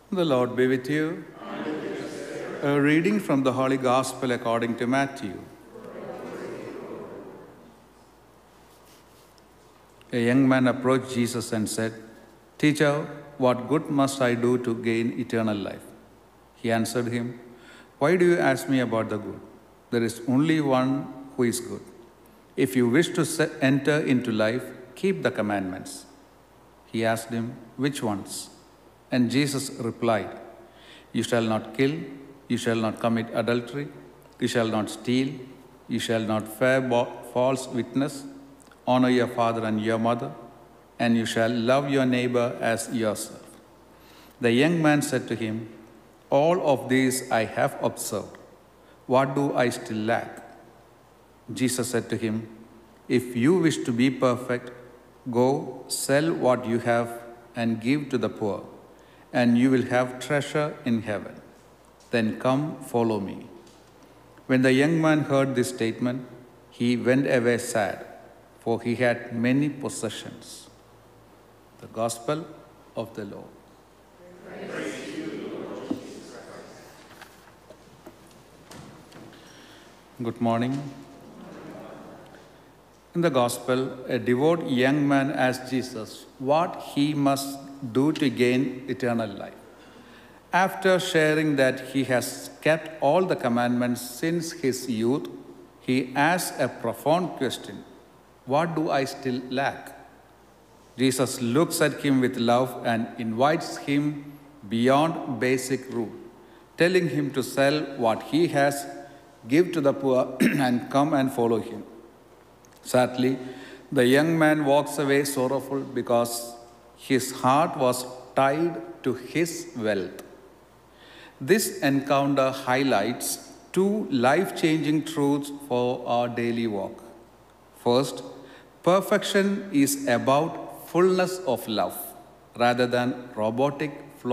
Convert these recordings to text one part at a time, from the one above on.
The Lord be with you. A reading from the Holy Gospel according to Matthew. A young man approached Jesus and said, "Teacher, what good must I do to gain eternal life?" He answered him, "Why do you ask me about the good? There is only one who is good. If you wish to enter into life, keep the commandments." He asked him, "Which ones?" And Jesus replied, "You shall not kill, you shall not commit adultery, you shall not steal, you shall not bear false witness, honor your father and your mother, and you shall love your neighbor as yourself." The young man said to him, "All of these I have observed. What do I still lack?" Jesus said to him, "If you wish to be perfect, go sell what you have and give to the poor, and you will have treasure in heaven. Then come, follow me." When the young man heard this statement, he went away sad, for he had many possessions. The Gospel of the Lord. Praise to you, Lord Jesus Christ. Good morning. In the Gospel, a devout young man asked Jesus what he must do to gain eternal life. After sharing that he has kept all the commandments since his youth, he asks a profound question: "What do I still lack?" Jesus looks at him with love and invites him beyond basic rule, telling him to sell what he has, give to the poor, and come and follow him. Sadly, the young man walks away sorrowful because his heart was tied to his wealth. This encounter highlights two life-changing truths for our daily walk. First, perfection is about fullness of love rather than robotic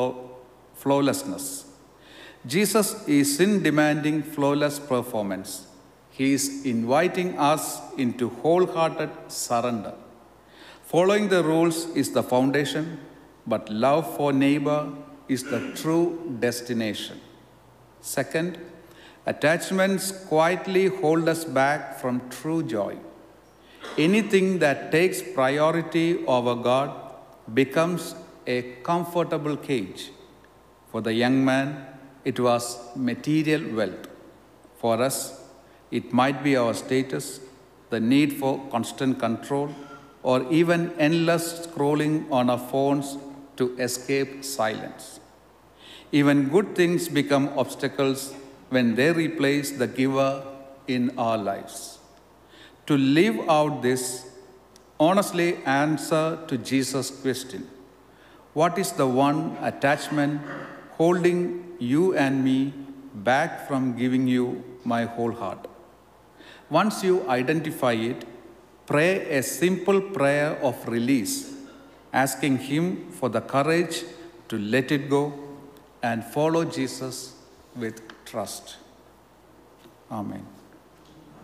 flawlessness. Jesus isn't demanding flawless performance. He is inviting us into wholehearted surrender. Following the rules is the foundation, but love for neighbor is the true destination. Second, attachments quietly hold us back from true joy. Anything that takes priority over God becomes a comfortable cage. For the young man, it was material wealth. For us, it might be our status, the need for constant control, or even endless scrolling on our phones to escape silence. Even good things become obstacles when they replace the giver in our lives. To live out this, honestly answer to Jesus' question: what is the one attachment holding you and me back from giving you my whole heart? Once you identify it, pray a simple prayer of release, asking Him for the courage to let it go and follow Jesus with trust. Amen.